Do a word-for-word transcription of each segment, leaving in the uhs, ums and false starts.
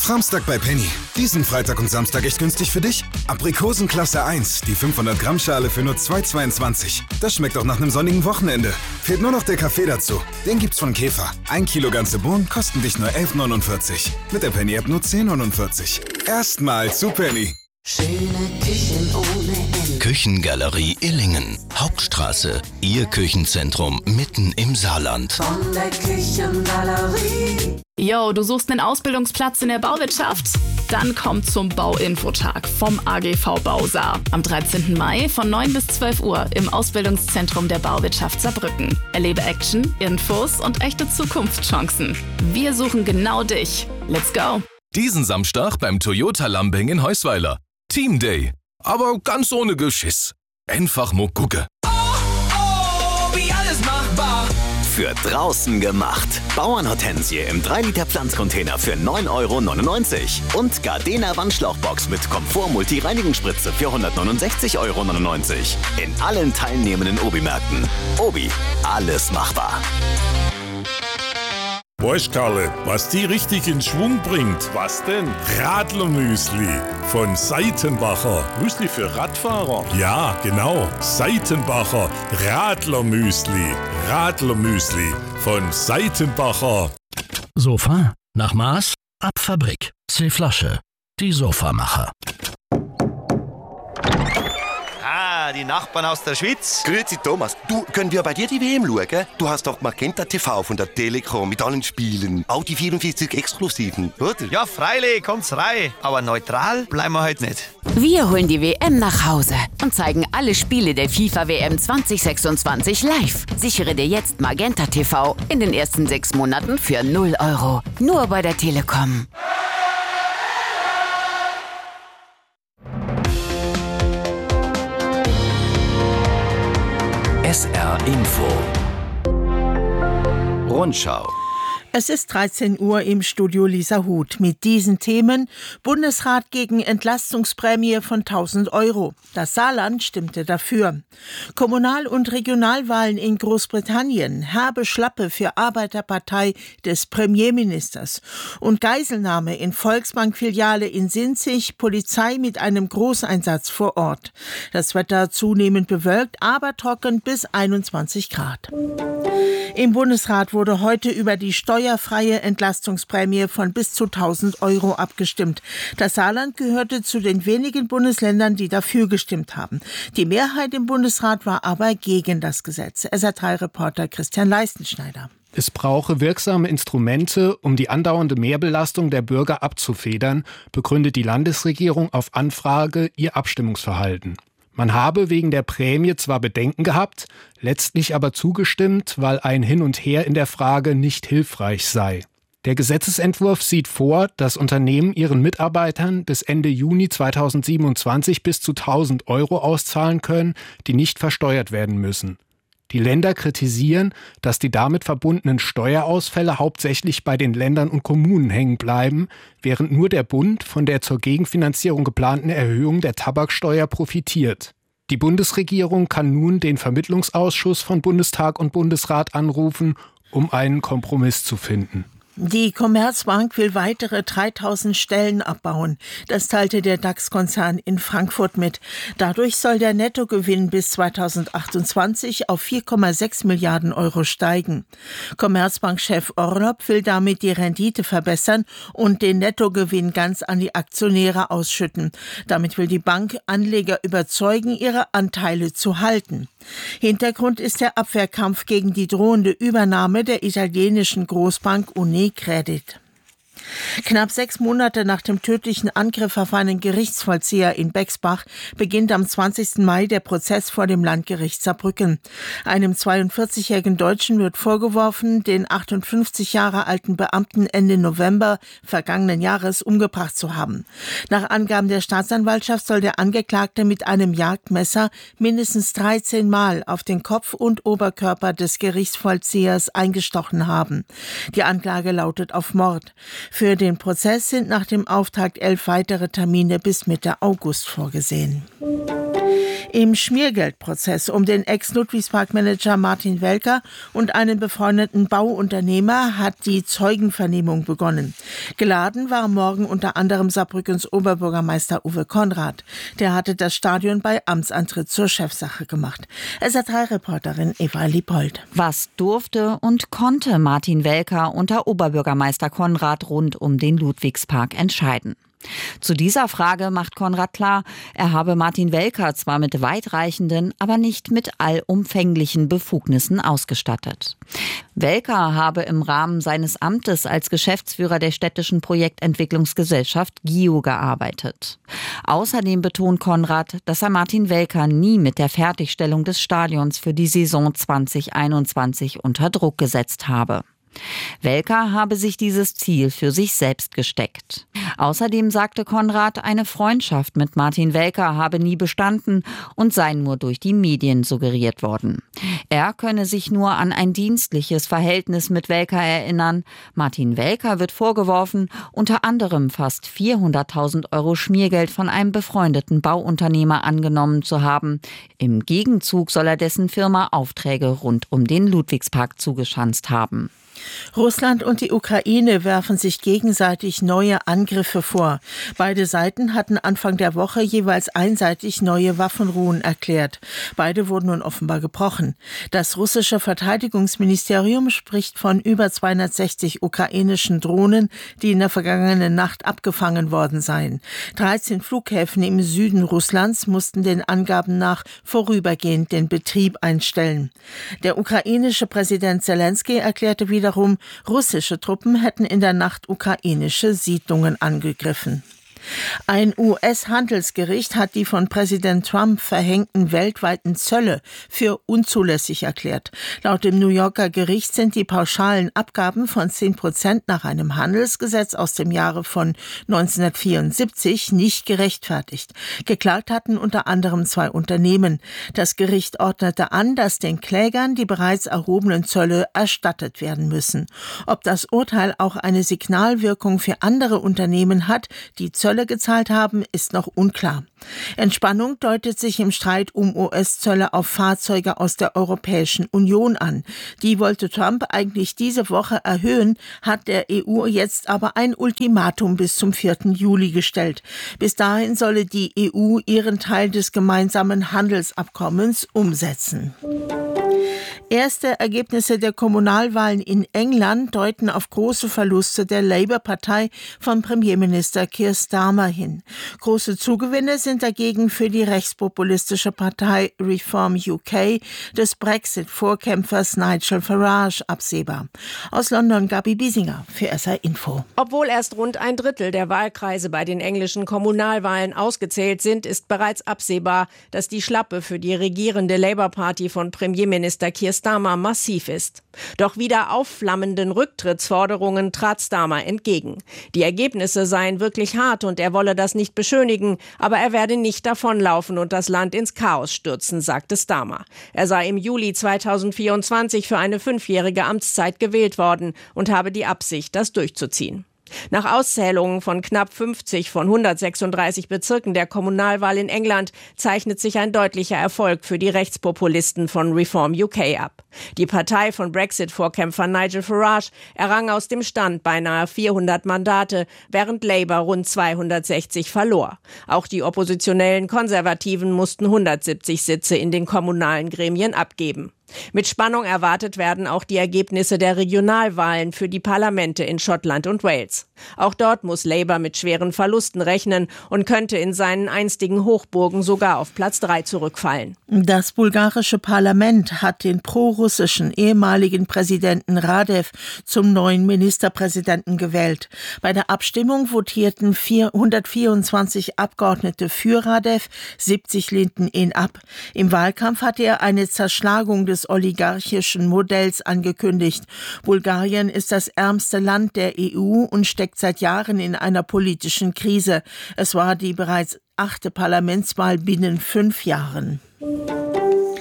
Samstag bei Penny. Diesen Freitag und Samstag echt günstig für dich? Aprikosen Klasse eins, die fünfhundert Gramm Schale für nur zwei Euro zweiundzwanzig. Das schmeckt auch nach einem sonnigen Wochenende. Fehlt nur noch der Kaffee dazu. Den gibt's von Käfer. Ein Kilo ganze Bohnen kosten dich nur elf Euro neunundvierzig. Mit der Penny-App nur zehn Euro neunundvierzig. Erstmal zu Penny. Schöne Küchen ohne Ende. Küchengalerie Illingen. Hauptstraße. Ihr Küchenzentrum mitten im Saarland. Von der Küchengalerie. Yo, du suchst einen Ausbildungsplatz in der Bauwirtschaft? Dann komm zum Bauinfotag vom A G V Bausaar. Am dreizehnten Mai von neun bis zwölf Uhr im Ausbildungszentrum der Bauwirtschaft Saarbrücken. Erlebe Action, Infos und echte Zukunftschancen. Wir suchen genau dich. Let's go! Diesen Samstag beim Toyota Lambing in Heusweiler. Team Day. Aber ganz ohne Geschiss. Einfach mal gucken. Oh, oh, wie alles machbar. Für draußen gemacht. Bauernhortensie im drei Liter Pflanzcontainer für neun Euro neunundneunzig. Und Gardena Wandschlauchbox mit Komfort-Multi-Reinigungsspritze für hundertneunundsechzig Euro neunundneunzig. In allen teilnehmenden Obi-Märkten. Obi, alles machbar. Weißt Karle, was die richtig in Schwung bringt? Was denn? Radlermüsli von Seitenbacher. Müsli für Radfahrer? Ja, genau. Seitenbacher Radlermüsli. Radlermüsli von Seitenbacher. Sofa nach Maß, ab Fabrik. C-Flasche. Die Sofamacher. Ah, die Nachbarn aus der Schweiz. Grüezi Thomas, du, können wir bei dir die W M schauen? Du hast doch Magenta T V von der Telekom mit allen Spielen. Auch die vierundvierzig Exklusiven, oder? Ja, freilich, kommt's rein. Aber neutral bleiben wir heute nicht. Wir holen die W M nach Hause und zeigen alle Spiele der FIFA W M zwanzig sechsundzwanzig live. Sichere dir jetzt Magenta T V in den ersten sechs Monaten für null Euro. Nur bei der Telekom. S R Info. Rundschau. Es ist dreizehn Uhr im Studio Lisa Huth mit diesen Themen. Bundesrat gegen Entlastungsprämie von tausend Euro. Das Saarland stimmte dafür. Kommunal- und Regionalwahlen in Großbritannien. Herbe Schlappe für Arbeiterpartei des Premierministers. Und Geiselnahme in Volksbank-Filiale in Sinzig. Polizei mit einem Großeinsatz vor Ort. Das Wetter zunehmend bewölkt, aber trocken bis einundzwanzig Grad. Im Bundesrat wurde heute über die steuerfreie Entlastungsprämie von bis zu tausend Euro abgestimmt. Das Saarland gehörte zu den wenigen Bundesländern, die dafür gestimmt haben. Die Mehrheit im Bundesrat war aber gegen das Gesetz. S R drei Reporter Christian Leistenschneider. Es brauche wirksame Instrumente, um die andauernde Mehrbelastung der Bürger abzufedern, begründet die Landesregierung auf Anfrage ihr Abstimmungsverhalten. Man habe wegen der Prämie zwar Bedenken gehabt, letztlich aber zugestimmt, weil ein Hin und Her in der Frage nicht hilfreich sei. Der Gesetzesentwurf sieht vor, dass Unternehmen ihren Mitarbeitern bis Ende Juni zweitausendsiebenundzwanzig bis zu tausend Euro auszahlen können, die nicht versteuert werden müssen. Die Länder kritisieren, dass die damit verbundenen Steuerausfälle hauptsächlich bei den Ländern und Kommunen hängen bleiben, während nur der Bund von der zur Gegenfinanzierung geplanten Erhöhung der Tabaksteuer profitiert. Die Bundesregierung kann nun den Vermittlungsausschuss von Bundestag und Bundesrat anrufen, um einen Kompromiss zu finden. Die Commerzbank will weitere dreitausend Stellen abbauen. Das teilte der DAX-Konzern in Frankfurt mit. Dadurch soll der Nettogewinn bis zweitausendachtundzwanzig auf vier Komma sechs Milliarden Euro steigen. Commerzbank-Chef Orlopp will damit die Rendite verbessern und den Nettogewinn ganz an die Aktionäre ausschütten. Damit will die Bank Anleger überzeugen, ihre Anteile zu halten. Hintergrund ist der Abwehrkampf gegen die drohende Übernahme der italienischen Großbank UniCredit. Knapp sechs Monate nach dem tödlichen Angriff auf einen Gerichtsvollzieher in Bexbach beginnt am zwanzigsten Mai der Prozess vor dem Landgericht Saarbrücken. Einem zweiundvierzigjährigen Deutschen wird vorgeworfen, den achtundfünfzig Jahre alten Beamten Ende November vergangenen Jahres umgebracht zu haben. Nach Angaben der Staatsanwaltschaft soll der Angeklagte mit einem Jagdmesser mindestens dreizehn Mal auf den Kopf und Oberkörper des Gerichtsvollziehers eingestochen haben. Die Anklage lautet auf Mord. Für den Prozess sind nach dem Auftakt elf weitere Termine bis Mitte August vorgesehen. Im Schmiergeldprozess um den Ex-Ludwigspark-Manager Martin Welker und einen befreundeten Bauunternehmer hat die Zeugenvernehmung begonnen. Geladen war morgen unter anderem Saarbrückens Oberbürgermeister Uwe Konrad. Der hatte das Stadion bei Amtsantritt zur Chefsache gemacht. S R drei Reporterin Eva Liebold. Was durfte und konnte Martin Welker unter Oberbürgermeister Konrad rund um den Ludwigspark entscheiden? Zu dieser Frage macht Konrad klar, er habe Martin Welker zwar mit weitreichenden, aber nicht mit allumfänglichen Befugnissen ausgestattet. Welker habe im Rahmen seines Amtes als Geschäftsführer der städtischen Projektentwicklungsgesellschaft G I O gearbeitet. Außerdem betont Konrad, dass er Martin Welker nie mit der Fertigstellung des Stadions für die Saison zwanzig einundzwanzig unter Druck gesetzt habe. Welker habe sich dieses Ziel für sich selbst gesteckt. Außerdem sagte Konrad, eine Freundschaft mit Martin Welker habe nie bestanden und sei nur durch die Medien suggeriert worden. Er könne sich nur an ein dienstliches Verhältnis mit Welker erinnern. Martin Welker wird vorgeworfen, unter anderem fast vierhunderttausend Euro Schmiergeld von einem befreundeten Bauunternehmer angenommen zu haben. Im Gegenzug soll er dessen Firma Aufträge rund um den Ludwigspark zugeschanzt haben. Russland und die Ukraine werfen sich gegenseitig neue Angriffe vor. Beide Seiten hatten Anfang der Woche jeweils einseitig neue Waffenruhen erklärt. Beide wurden nun offenbar gebrochen. Das russische Verteidigungsministerium spricht von über zweihundertsechzig ukrainischen Drohnen, die in der vergangenen Nacht abgefangen worden seien. dreizehn Flughäfen im Süden Russlands mussten den Angaben nach vorübergehend den Betrieb einstellen. Der ukrainische Präsident Zelensky erklärte wieder, russische Truppen hätten in der Nacht ukrainische Siedlungen angegriffen. Ein U S-Handelsgericht hat die von Präsident Trump verhängten weltweiten Zölle für unzulässig erklärt. Laut dem New Yorker Gericht sind die pauschalen Abgaben von zehn Prozent nach einem Handelsgesetz aus dem Jahre von neunzehnhundertvierundsiebzig nicht gerechtfertigt. Geklagt hatten unter anderem zwei Unternehmen. Das Gericht ordnete an, dass den Klägern die bereits erhobenen Zölle erstattet werden müssen. Ob das Urteil auch eine Signalwirkung für andere Unternehmen hat, die Zölle gezahlt haben, ist noch unklar. Entspannung deutet sich im Streit um U S-Zölle auf Fahrzeuge aus der Europäischen Union an. Die wollte Trump eigentlich diese Woche erhöhen, hat der E U jetzt aber ein Ultimatum bis zum vierten Juli gestellt. Bis dahin solle die E U ihren Teil des gemeinsamen Handelsabkommens umsetzen. Erste Ergebnisse der Kommunalwahlen in England deuten auf große Verluste der Labour-Partei von Premierminister Keir Starmer hin. Große Zugewinne sind dagegen für die rechtspopulistische Partei Reform U K des Brexit-Vorkämpfers Nigel Farage absehbar. Aus London Gabi Biesinger für S R Info. Obwohl erst rund ein Drittel der Wahlkreise bei den englischen Kommunalwahlen ausgezählt sind, ist bereits absehbar, dass die Schlappe für die regierende Labour-Party von Premierminister Keir Starmer massiv ist. Doch wieder aufflammenden Rücktrittsforderungen trat Starmer entgegen. Die Ergebnisse seien wirklich hart und er wolle das nicht beschönigen, aber er werde nicht davonlaufen und das Land ins Chaos stürzen, sagte Starmer. Er sei im Juli zweitausendvierundzwanzig für eine fünfjährige Amtszeit gewählt worden und habe die Absicht, das durchzuziehen. Nach Auszählungen von knapp fünfzig von hundertsechsunddreißig Bezirken der Kommunalwahl in England zeichnet sich ein deutlicher Erfolg für die Rechtspopulisten von Reform U K ab. Die Partei von Brexit-Vorkämpfer Nigel Farage errang aus dem Stand beinahe vierhundert Mandate, während Labour rund zweihundertsechzig verlor. Auch die oppositionellen Konservativen mussten hundertsiebzig Sitze in den kommunalen Gremien abgeben. Mit Spannung erwartet werden auch die Ergebnisse der Regionalwahlen für die Parlamente in Schottland und Wales. Auch dort muss Labour mit schweren Verlusten rechnen und könnte in seinen einstigen Hochburgen sogar auf Platz drei zurückfallen. Das bulgarische Parlament hat den prorussischen ehemaligen Präsidenten Radev zum neuen Ministerpräsidenten gewählt. Bei der Abstimmung votierten hundertvierundzwanzig Abgeordnete für Radev, siebzig lehnten ihn ab. Im Wahlkampf hatte er eine Zerschlagung des oligarchischen Modells angekündigt. Bulgarien ist das ärmste Land der E U und steckt seit Jahren in einer politischen Krise. Es war die bereits achte Parlamentswahl binnen fünf Jahren.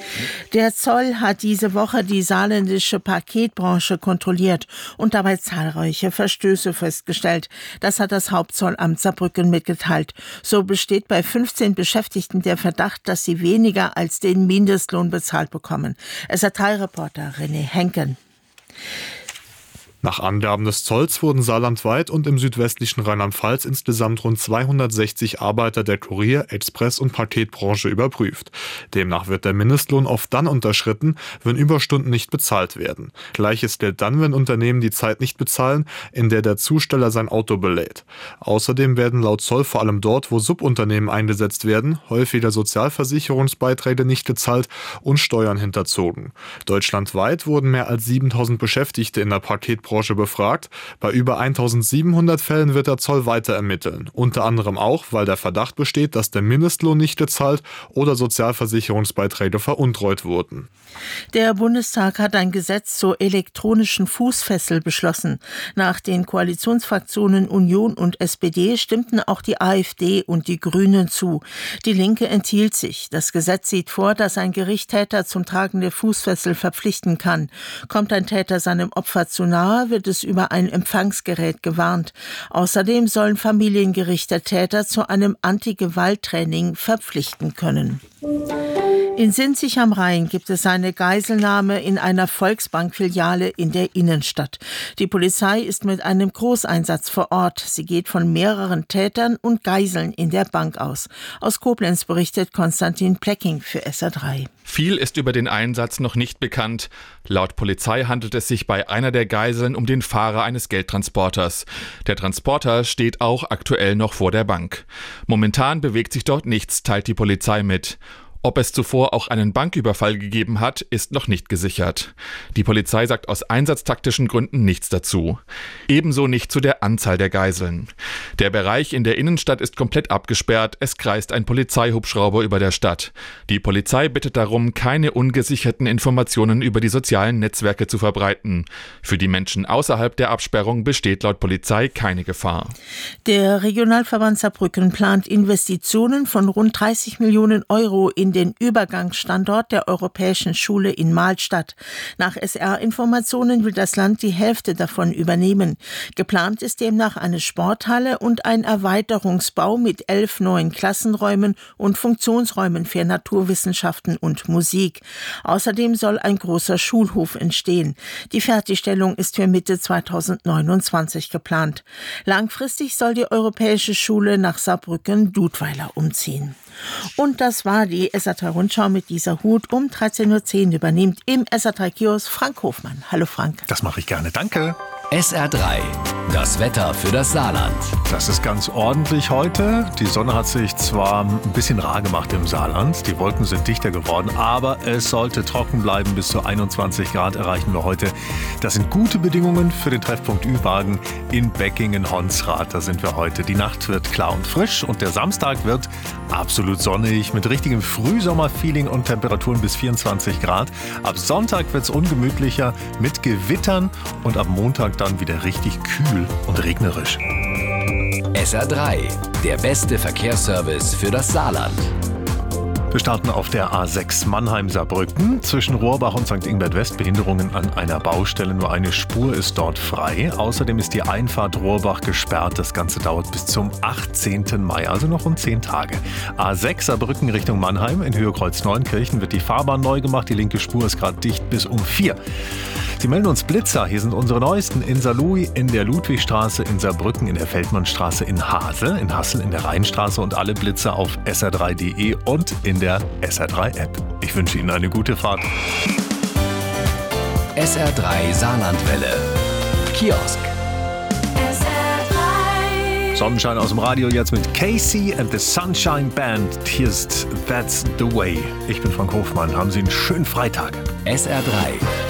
Der Zoll hat diese Woche die saarländische Paketbranche kontrolliert und dabei zahlreiche Verstöße festgestellt. Das hat das Hauptzollamt Saarbrücken mitgeteilt. So besteht bei fünfzehn Beschäftigten der Verdacht, dass sie weniger als den Mindestlohn bezahlt bekommen. S R drei Reporter René Henken. Nach Angaben des Zolls wurden saarlandweit und im südwestlichen Rheinland-Pfalz insgesamt rund zweihundertsechzig Arbeiter der Kurier-, Express- und Paketbranche überprüft. Demnach wird der Mindestlohn oft dann unterschritten, wenn Überstunden nicht bezahlt werden. Gleiches gilt dann, wenn Unternehmen die Zeit nicht bezahlen, in der der Zusteller sein Auto belädt. Außerdem werden laut Zoll vor allem dort, wo Subunternehmen eingesetzt werden, häufiger Sozialversicherungsbeiträge nicht gezahlt und Steuern hinterzogen. Deutschlandweit wurden mehr als siebentausend Beschäftigte in der Paketbranche befragt. Bei über eintausendsiebenhundert Fällen wird der Zoll weiter ermitteln. Unter anderem auch, weil der Verdacht besteht, dass der Mindestlohn nicht gezahlt oder Sozialversicherungsbeiträge veruntreut wurden. Der Bundestag hat ein Gesetz zur elektronischen Fußfessel beschlossen. Nach den Koalitionsfraktionen Union und S P D stimmten auch die AfD und die Grünen zu. Die Linke enthielt sich. Das Gesetz sieht vor, dass ein Gericht Täter zum Tragen der Fußfessel verpflichten kann. Kommt ein Täter seinem Opfer zu nahe, wird es über ein Empfangsgerät gewarnt. Außerdem sollen Familiengerichte Täter zu einem Anti-Gewalt-Training verpflichten können. In Sinzig am Rhein gibt es eine Geiselnahme in einer Volksbank-Filiale in der Innenstadt. Die Polizei ist mit einem Großeinsatz vor Ort. Sie geht von mehreren Tätern und Geiseln in der Bank aus. Aus Koblenz berichtet Konstantin Plecking für S R drei. Viel ist über den Einsatz noch nicht bekannt. Laut Polizei handelt es sich bei einer der Geiseln um den Fahrer eines Geldtransporters. Der Transporter steht auch aktuell noch vor der Bank. Momentan bewegt sich dort nichts, teilt die Polizei mit. Ob es zuvor auch einen Banküberfall gegeben hat, ist noch nicht gesichert. Die Polizei sagt aus einsatztaktischen Gründen nichts dazu. Ebenso nicht zu der Anzahl der Geiseln. Der Bereich in der Innenstadt ist komplett abgesperrt, es kreist ein Polizeihubschrauber über der Stadt. Die Polizei bittet darum, keine ungesicherten Informationen über die sozialen Netzwerke zu verbreiten. Für die Menschen außerhalb der Absperrung besteht laut Polizei keine Gefahr. Der Regionalverband Saarbrücken plant Investitionen von rund dreißig Millionen Euro in den Übergangsstandort der Europäischen Schule in Mahlstadt. Nach S R-Informationen will das Land die Hälfte davon übernehmen. Geplant ist demnach eine Sporthalle und ein Erweiterungsbau mit elf neuen Klassenräumen und Funktionsräumen für Naturwissenschaften und Musik. Außerdem soll ein großer Schulhof entstehen. Die Fertigstellung ist für Mitte zweitausendneunundzwanzig geplant. Langfristig soll die Europäische Schule nach Saarbrücken-Dudweiler umziehen. Und das war die S R drei Rundschau mit dieser Hut. Um dreizehn Uhr zehn übernimmt im S R drei Kiosk Frank Hofmann. Hallo Frank. Das mache ich gerne, danke. S R drei, das Wetter für das Saarland. Das ist ganz ordentlich heute. Die Sonne hat sich zwar ein bisschen rar gemacht im Saarland, die Wolken sind dichter geworden, aber es sollte trocken bleiben. Bis zu einundzwanzig Grad erreichen wir heute. Das sind gute Bedingungen für den Treffpunkt Ü-Wagen in Beckingen-Honsrath. Da sind wir heute. Die Nacht wird klar und frisch und der Samstag wird absolut sonnig mit richtigem Frühsommerfeeling und Temperaturen bis vierundzwanzig Grad. Ab Sonntag wird es ungemütlicher mit Gewittern und ab Montag dann wieder richtig kühl und regnerisch. S R drei, der beste Verkehrsservice für das Saarland. Wir starten auf der A sechs Mannheim-Saarbrücken. Zwischen Rohrbach und Sankt Ingbert West Behinderungen an einer Baustelle. Nur eine Spur ist dort frei. Außerdem ist die Einfahrt Rohrbach gesperrt. Das Ganze dauert bis zum achtzehnten Mai, also noch um zehn Tage. A sechs Saarbrücken Richtung Mannheim. In Höhe Kreuz Neunkirchen wird die Fahrbahn neu gemacht. Die linke Spur ist gerade dicht bis um vier. Sie melden uns Blitzer. Hier sind unsere neuesten in Saarlouis, in der Ludwigstraße, in Saarbrücken, in der Feldmannstraße, in Hasel, in Hassel, in der Rheinstraße und alle Blitzer auf S R drei punkt de und in der S R drei App. Ich wünsche Ihnen eine gute Fahrt. S R drei Saarlandwelle. Kiosk. S R drei. Sonnenschein aus dem Radio jetzt mit Casey and the Sunshine Band. Hier ist That's the Way. Ich bin Frank Hofmann. Haben Sie einen schönen Freitag. S R drei.